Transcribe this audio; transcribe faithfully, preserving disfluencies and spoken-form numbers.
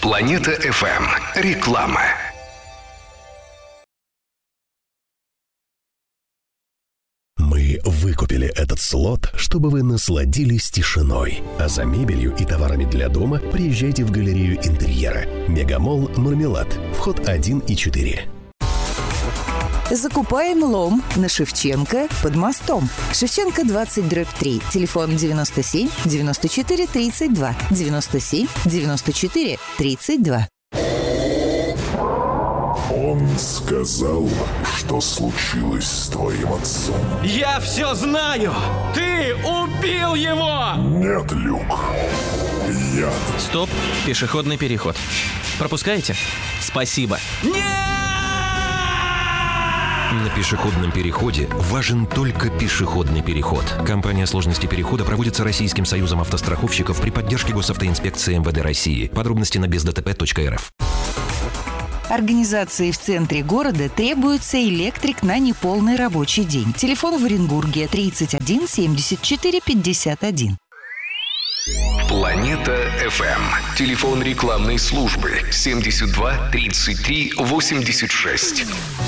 Планета эф эм. Реклама. Мы выкупили этот слот, чтобы вы насладились тишиной. А за мебелью и товарами для дома приезжайте в галерею интерьера. Мегамолл «Мармелад». Вход один и четыре. Закупаем лом на Шевченко под мостом. Шевченко двадцать дробь три. Телефон девяносто семь девяносто четыре тридцать два. девяносто семь девяносто четыре тридцать два. Он сказал, что случилось с твоим отцом. Я все знаю! Ты убил его! Нет, Люк. Яд. Стоп, пешеходный переход. Пропускаете? Спасибо. Нет! На пешеходном переходе важен только пешеходный переход. Компания «Сложности перехода» проводится Российским союзом автостраховщиков при поддержке госавтоинспекции эм вэ дэ России. Подробности на без дэ тэ пэ точка эр эф. Организации в центре города требуется электрик на неполный рабочий день. Телефон в Оренбурге тридцать один семьдесят четыре пятьдесят один. Планета эф эм. Телефон рекламной службы семьдесят два тридцать три восемьдесят шесть.